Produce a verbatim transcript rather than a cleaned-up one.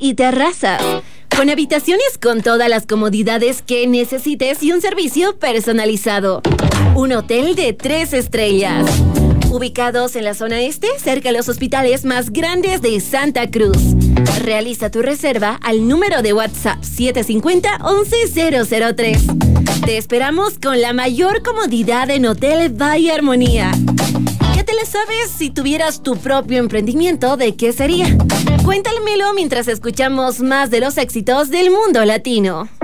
y terrazas. Con habitaciones con todas las comodidades que necesites y un servicio personalizado. Un hotel de tres estrellas. Ubicados en la zona este, cerca de los hospitales más grandes de Santa Cruz. Realiza tu reserva al número de WhatsApp siete cinco cero, once cero cero tres. Te esperamos con la mayor comodidad en Hotel Valle Armonía. ¿Ya te la sabes? Si tuvieras tu propio emprendimiento, ¿de qué sería? Cuéntamelo mientras escuchamos más de los éxitos del mundo latino.